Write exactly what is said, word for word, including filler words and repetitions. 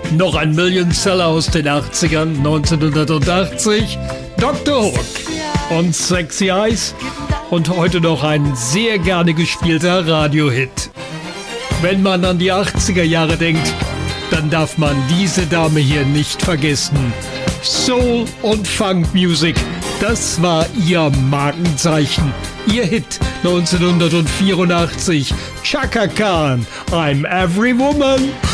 Noch ein Millionseller aus den achtzigern, neunzehnhundertachtzig, Doktor Hook und Sexy Eyes und heute noch ein sehr gerne gespielter Radiohit. Wenn man an die achtziger Jahre denkt, dann darf man diese Dame hier nicht vergessen. Soul und Funk Music, das war ihr Markenzeichen. Ihr Hit neunzehnhundertvierundachtzig, Chaka Khan, I'm Every Woman.